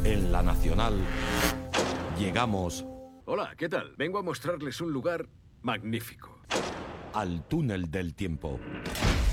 En la Nacional llegamos Hola, ¿qué tal? Vengo a mostrarles un lugar magnífico. al túnel del tiempo.